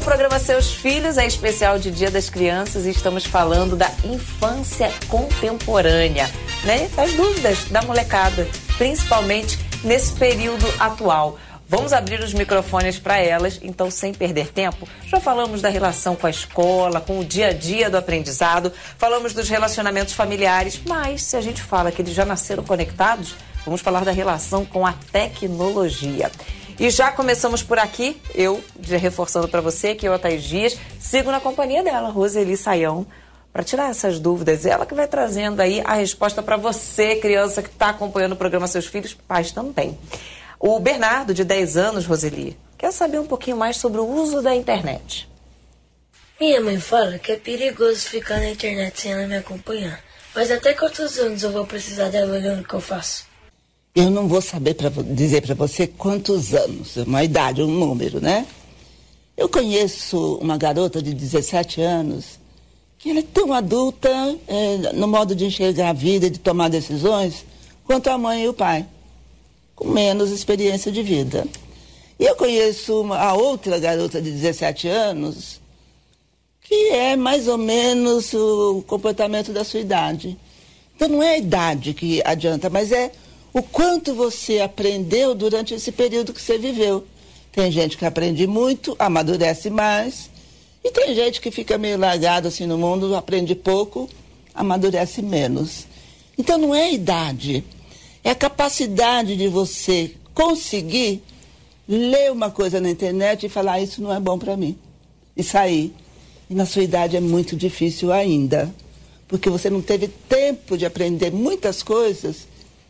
o programa Seus Filhos é especial de Dia das Crianças e estamos falando da infância contemporânea, né? Das dúvidas da molecada, principalmente nesse período atual. Vamos abrir os microfones para elas, então sem perder tempo, já falamos da relação com a escola, com o dia a dia do aprendizado, falamos dos relacionamentos familiares, mas se a gente fala que eles já nasceram conectados, vamos falar da relação com a tecnologia. E já começamos por aqui, eu, já reforçando para você que eu, a Thaís Dias, sigo na companhia dela, Roseli Saião, para tirar essas dúvidas. Ela que vai trazendo aí a resposta para você, criança que está acompanhando o programa Seus Filhos, pais também. O Bernardo, de 10 anos, Roseli, quer saber um pouquinho mais sobre o uso da internet. Minha mãe fala que é perigoso ficar na internet sem ela me acompanhar. Mas até quantos anos eu vou precisar dela olhando o que eu faço? Eu não vou saber dizer para você quantos anos, uma idade, um número, né? Eu conheço uma garota de 17 anos que ela é tão adulta no modo de enxergar a vida e de tomar decisões quanto a mãe e o pai, com menos experiência de vida. E eu conheço a outra garota de 17 anos que é mais ou menos o comportamento da sua idade. Então não é a idade que adianta, mas é o quanto você aprendeu durante esse período que você viveu. Tem gente que aprende muito, amadurece mais, e tem gente que fica meio largado assim no mundo, aprende pouco, amadurece menos. Então não é a idade, é a capacidade de você conseguir ler uma coisa na internet e falar, isso não é bom para mim, e sair. E na sua idade é muito difícil ainda, porque você não teve tempo de aprender muitas coisas.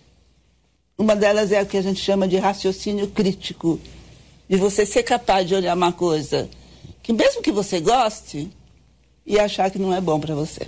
Uma delas é o que a gente chama de raciocínio crítico, de você ser capaz de olhar uma coisa que mesmo que você goste, e achar que não é bom para você.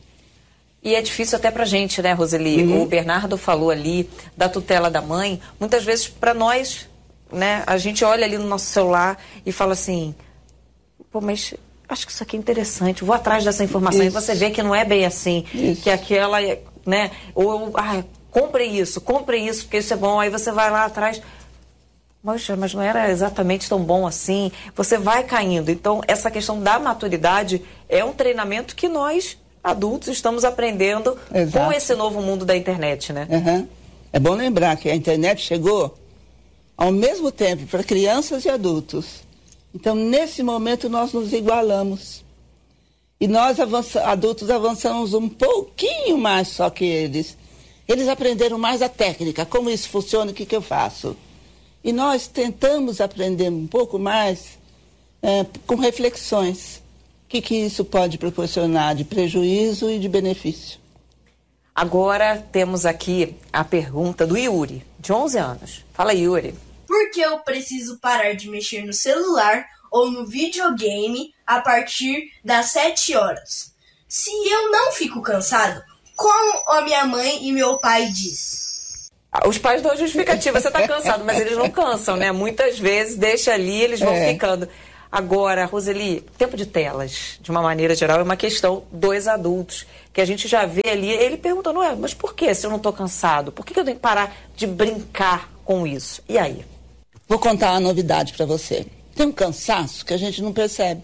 E é difícil até pra gente, né, Roseli? O Bernardo falou ali da tutela da mãe. Muitas vezes, para nós, né, a gente olha ali no nosso celular e fala assim, pô, mas acho que isso aqui é interessante, vou atrás dessa informação. Isso. E você vê que não é bem assim, isso. Que aquela, né, ou, compre isso, porque isso é bom. Aí você vai lá atrás, poxa, mas não era exatamente tão bom assim. Você vai caindo. Então, essa questão da maturidade é um treinamento que nós, adultos, estamos aprendendo. Exato. Com esse novo mundo da internet, né? Uhum. É bom lembrar que a internet chegou ao mesmo tempo para crianças e adultos. Então, nesse momento, nós nos igualamos. E nós, adultos, avançamos um pouquinho mais só que eles. Eles aprenderam mais a técnica, como isso funciona, o que eu faço. E nós tentamos aprender um pouco mais com reflexões. O que isso pode proporcionar de prejuízo e de benefício. Agora temos aqui a pergunta do Yuri, de 11 anos. Fala, Yuri. Por que eu preciso parar de mexer no celular ou no videogame a partir das 7 horas? Se eu não fico cansado, como a minha mãe e meu pai diz? Os pais dão justificativa, você tá cansado, mas eles não cansam, né? Muitas vezes deixa ali, eles vão ficando. Agora, Roseli, tempo de telas, de uma maneira geral, é uma questão dos adultos, que a gente já vê ali, ele pergunta, não é, mas por que se eu não tô cansado? Por que eu tenho que parar de brincar com isso? E aí? Vou contar uma novidade para você. Tem um cansaço que a gente não percebe.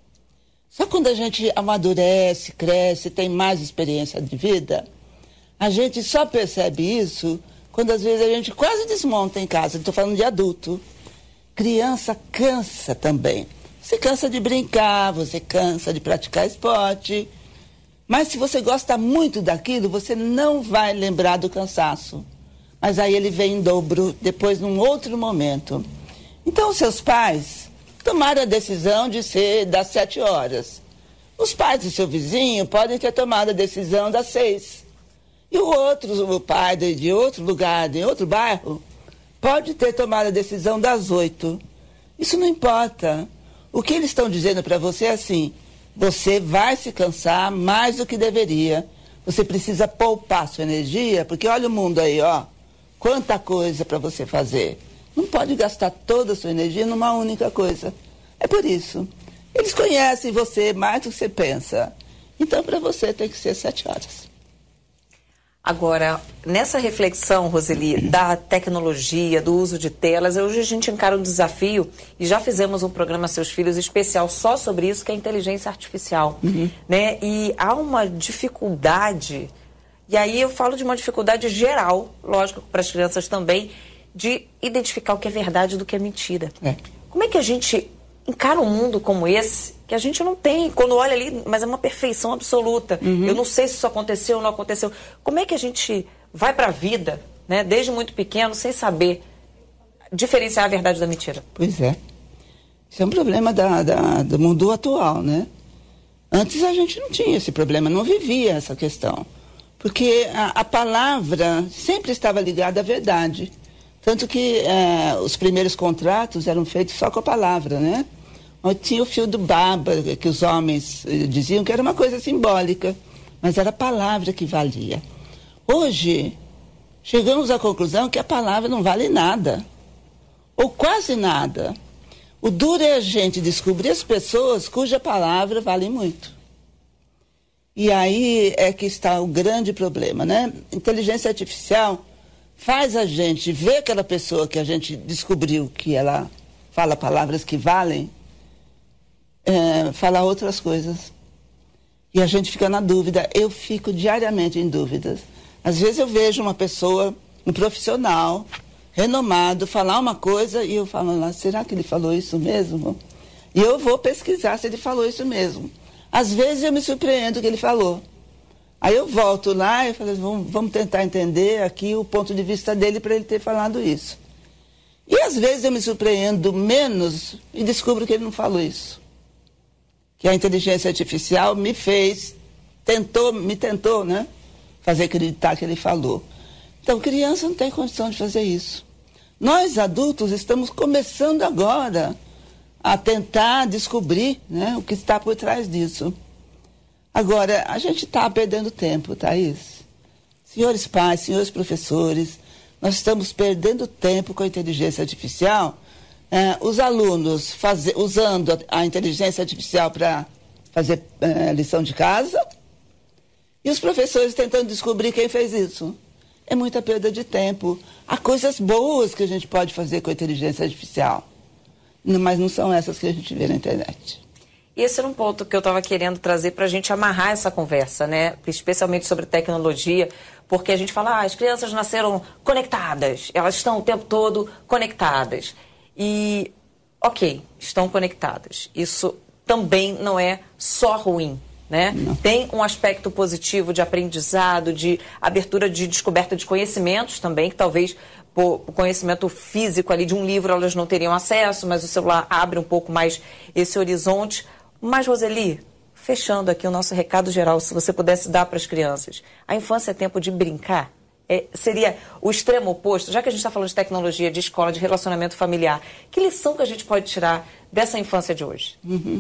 Só quando a gente amadurece, cresce, tem mais experiência de vida, a gente só percebe isso quando às vezes a gente quase desmonta em casa. Estou falando de adulto. Criança cansa também. Você cansa de brincar, você cansa de praticar esporte. Mas se você gosta muito daquilo, você não vai lembrar do cansaço. Mas aí ele vem em dobro, depois num outro momento. Então seus pais tomaram a decisão de ser das 7 horas. Os pais do seu vizinho podem ter tomado a decisão das 6. E o pai de outro lugar, de outro bairro, pode ter tomado a decisão das 8. Isso não importa. O que eles estão dizendo para você é assim, você vai se cansar mais do que deveria. Você precisa poupar sua energia, porque olha o mundo aí, ó. Quanta coisa para você fazer. Não pode gastar toda a sua energia numa única coisa. É por isso. Eles conhecem você mais do que você pensa. Então, para você, tem que ser 7 horas. Agora, nessa reflexão, Roseli, da tecnologia, do uso de telas, hoje a gente encara um desafio, e já fizemos um programa Seus Filhos especial só sobre isso, que é a inteligência artificial. Né? E há uma dificuldade, e aí eu falo de uma dificuldade geral, lógico, para as crianças também, de identificar o que é verdade do que é mentira. Como é que a gente encara um mundo como esse, que a gente não tem, quando olha ali, mas é uma perfeição absoluta. Eu não sei se isso aconteceu ou não aconteceu. Como é que a gente vai para a vida, né, desde muito pequeno, sem saber diferenciar a verdade da mentira? Pois é. Isso é um problema do mundo atual, né? Antes a gente não tinha esse problema, não vivia essa questão. Porque a palavra sempre estava ligada à verdade. Tanto que os primeiros contratos eram feitos só com a palavra, né? Tinha o fio do baba, que os homens diziam que era uma coisa simbólica, mas era a palavra que valia. Hoje, chegamos à conclusão que a palavra não vale nada, ou quase nada. O duro é a gente descobrir as pessoas cuja palavra vale muito. E aí é que está o grande problema, né? Inteligência artificial faz a gente ver aquela pessoa que a gente descobriu que ela fala palavras que valem, falar outras coisas. E a gente fica na dúvida. Eu fico diariamente em dúvidas. Às vezes eu vejo uma pessoa, um profissional, renomado, falar uma coisa e eu falo lá, será que ele falou isso mesmo? E eu vou pesquisar se ele falou isso mesmo. Às vezes eu me surpreendo que ele falou. Aí eu volto lá e falo, vamos tentar entender aqui o ponto de vista dele para ele ter falado isso. E às vezes eu me surpreendo menos e descubro que ele não falou isso. Que a inteligência artificial me tentou, né, fazer acreditar que ele falou. Então, criança não tem condição de fazer isso. Nós, adultos, estamos começando agora a tentar descobrir, né, o que está por trás disso. Agora, a gente está perdendo tempo, Thaís. Senhores pais, senhores professores, nós estamos perdendo tempo com a inteligência artificial. Os alunos usando a inteligência artificial para fazer lição de casa e os professores tentando descobrir quem fez isso. É muita perda de tempo. Há coisas boas que a gente pode fazer com a inteligência artificial, mas não são essas que a gente vê na internet. E esse era um ponto que eu estava querendo trazer para a gente amarrar essa conversa, né? Especialmente sobre tecnologia, porque a gente fala, as crianças nasceram conectadas, elas estão o tempo todo conectadas. E, ok, estão conectadas. Isso também não é só ruim, né? Não. Tem um aspecto positivo de aprendizado, de abertura de descoberta de conhecimentos também, que talvez por conhecimento físico ali de um livro elas não teriam acesso, mas o celular abre um pouco mais esse horizonte. Mas, Roseli, fechando aqui o nosso recado geral, se você pudesse dar para as crianças, a infância é tempo de brincar? Seria o extremo oposto, já que a gente está falando de tecnologia, de escola, de relacionamento familiar, que lição que a gente pode tirar dessa infância de hoje? Um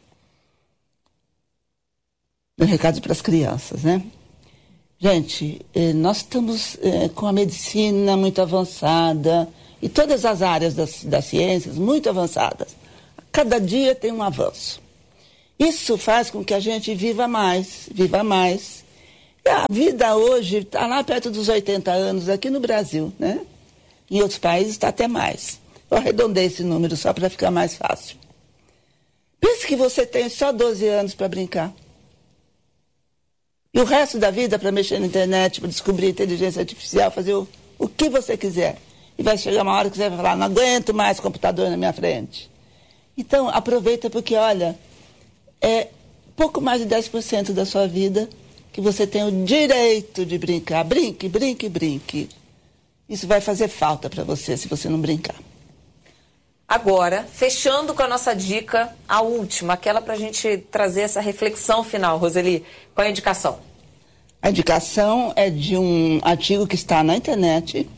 recado para as crianças, né? Gente, nós estamos com a medicina muito avançada e todas as áreas das ciências muito avançadas. Cada dia tem um avanço. Isso faz com que a gente viva mais. E a vida hoje está lá perto dos 80 anos aqui no Brasil, né? Em outros países está até mais. Eu arredondei esse número só para ficar mais fácil. Pense que você tem só 12 anos para brincar. E o resto da vida para mexer na internet, para descobrir inteligência artificial, fazer o que você quiser. E vai chegar uma hora que você vai falar, não aguento mais computador na minha frente. Então, aproveita porque, olha, é pouco mais de 10% da sua vida que você tem o direito de brincar. Brinque, brinque, brinque. Isso vai fazer falta para você se você não brincar. Agora, fechando com a nossa dica, a última, aquela para a gente trazer essa reflexão final, Roseli, qual é a indicação? A indicação é de um artigo que está na internet.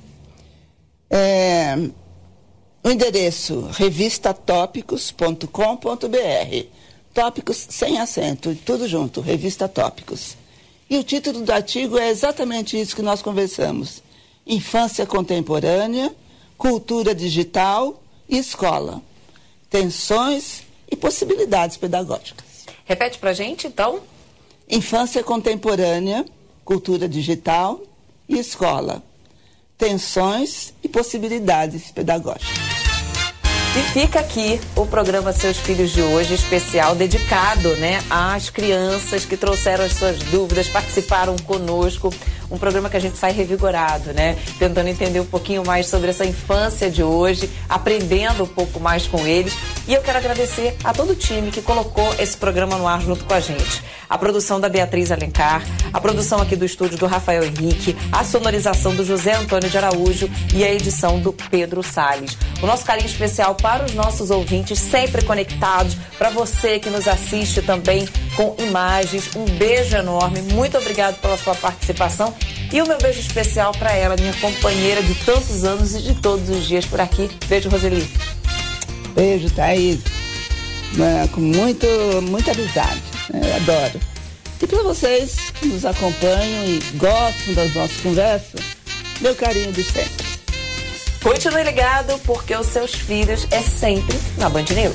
O endereço revistatópicos.com.br. Tópicos sem acento, tudo junto, Revista Tópicos. E o título do artigo é exatamente isso que nós conversamos. Infância contemporânea, cultura digital e escola. Tensões e possibilidades pedagógicas. Repete pra gente, então. Infância contemporânea, cultura digital e escola, tensões e possibilidades pedagógicas. E fica aqui o programa Seus Filhos de hoje, especial, dedicado, né, às crianças que trouxeram as suas dúvidas, participaram conosco. Um programa que a gente sai revigorado, né? Tentando entender um pouquinho mais sobre essa infância de hoje, aprendendo um pouco mais com eles. E eu quero agradecer a todo o time que colocou esse programa no ar junto com a gente. A produção da Beatriz Alencar, a produção aqui do estúdio do Rafael Henrique, a sonorização do José Antônio de Araújo e a edição do Pedro Salles. O nosso carinho especial para os nossos ouvintes, sempre conectados, para você que nos assiste também com imagens. Um beijo enorme, muito obrigado pela sua participação. E o meu beijo especial para ela, minha companheira de tantos anos e de todos os dias por aqui. Beijo, Roseli. Beijo, Thaís. Com muita amizade. Eu adoro. E para vocês que nos acompanham e gostam das nossas conversas, meu carinho de sempre. Continue ligado, porque os seus filhos é sempre na Band News.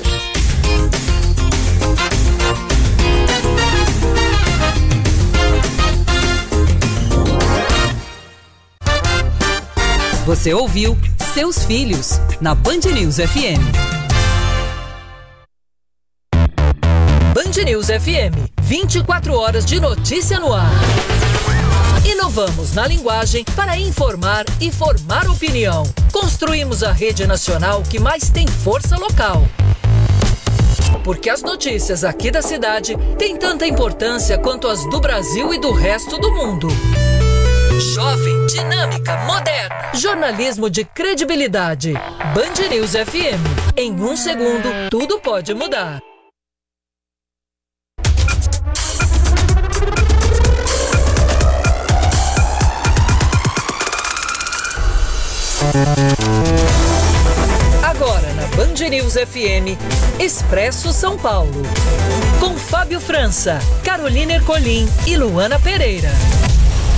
Você ouviu Seus Filhos, na Band News FM. Band News FM, 24 horas de notícia no ar. Inovamos na linguagem para informar e formar opinião. Construímos a rede nacional que mais tem força local. Porque as notícias aqui da cidade têm tanta importância quanto as do Brasil e do resto do mundo. Jovem, dinâmica, moderna. Jornalismo de credibilidade. Band News FM. Em 1 segundo, tudo pode mudar. Agora na Band News FM, Expresso São Paulo. Com Fábio França, Carolina Ercolim e Luana Pereira.